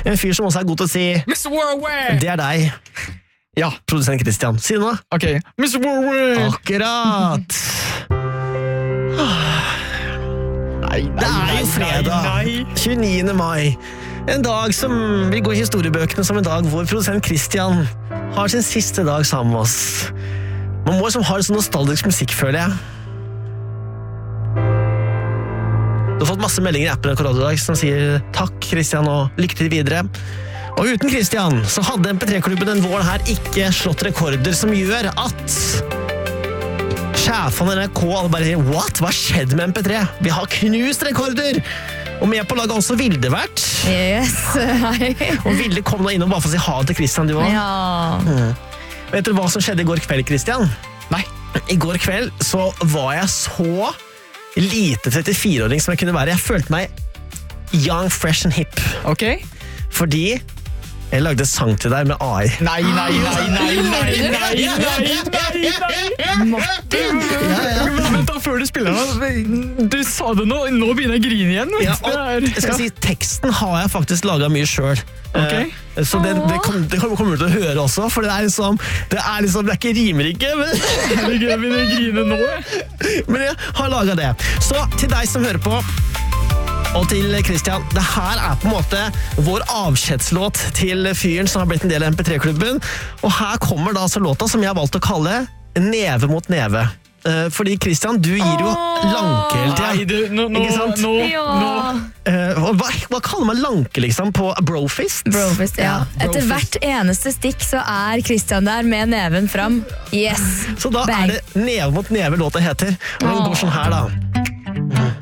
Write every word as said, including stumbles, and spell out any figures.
En fyr som også er god til å si mister Worldwide! Det er deg. Ja, produsent Christian. Si det nå. Ok, mister Worldwide! Akkurat. Nei, nei, Det er jo fredag. tjueniende mai. En dag som vil gå i historiebøkene som en dag hvor produsent Christian har sin siste dag sammen med oss. Man må som ha sånn nostalgisk musikk, føler jeg. Du har fått masse meldinger i appen av Radio Dag som sier takk, Christian, og lykke til videre. Og uten Christian så hadde M P tre-klubben den våren her ikke slått rekorder som gjør at sjefene i N R K alle bare sier, what? Hva skjedde med M P tre? Vi har knust rekorder! Og med på laget også Vilde vært. Yes, hei. Og Vilde kom nå innom bare for å si ha til Christian, du også. Ja. Mm. Vet du hva som skjedde i går kveld, Christian? Nei. I går kveld så var jeg så lite trettifire-åring som jeg kunne være. Jeg følte meg young, fresh and hip. Ok. Fordi jeg lagde sang til deg med A I. Nei, nei, nei, nei, nei, nei, nei, nei, nei. Martin! Ja, ja. Vent da, før du spiller nå. Du sa det nå, nå begynner jeg å grine igjen. vet Ja, du. Det og er- jeg skal si, teksten har jeg faktisk laget mye selv. Ok. Eh, Så det, det, kom, det kommer du til å høre også, for det er liksom, det er liksom, det er ikke rimer ikke, men, Herregud, jeg begynner å grine nå. jeg. men jeg har laget det. Så til deg som hører på, og til Christian, det her er på en måte vår avskjedslåt til fyren som har blitt en del av M P tre-klubben, og her kommer da altså låta som jeg har valgt å kalle Neve mot neve. Eh, Fordi Christian, du gir jo lanke hele Nei, tiden. du, nå, nå, Ikke sant? nå, Ja. nå. Eh, og hva, hva kaller man lanke liksom på brofist? Brofist, ja. Etter brofist. hvert eneste stikk så er Christian der med neven fram. Yes. Så da Bang. er det Neve mot neve låta heter. Og den går sånn her da.